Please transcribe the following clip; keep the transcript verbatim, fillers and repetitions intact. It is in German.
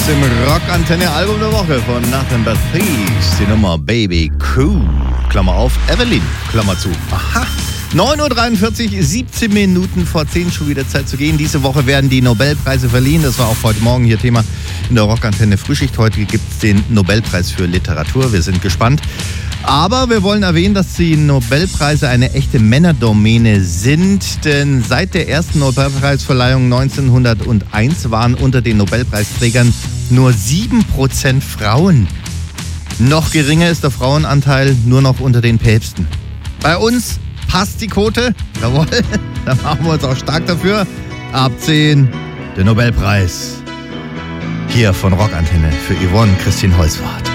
aus dem Rockantenne-Album der Woche von Nothing But Thieves. Die Nummer Baby Cool. Klammer auf, Evelyn, Klammer zu. Aha. neun Uhr dreiundvierzig, siebzehn Minuten vor zehn, schon wieder Zeit zu gehen. Diese Woche werden die Nobelpreise verliehen. Das war auch heute Morgen hier Thema in der Rockantenne Frühschicht. Heute gibt es den Nobelpreis für Literatur. Wir sind gespannt. Aber wir wollen erwähnen, dass die Nobelpreise eine echte Männerdomäne sind. Denn seit der ersten Nobelpreisverleihung neunzehnhunderteins waren unter den Nobelpreisträgern nur sieben Prozent Frauen. Noch geringer ist der Frauenanteil nur noch unter den Päpsten. Bei uns passt die Quote. Jawohl, da machen wir uns auch stark dafür. Ab zehn der Nobelpreis. Hier von Rockantenne für Yvonne Christine Holzwarth.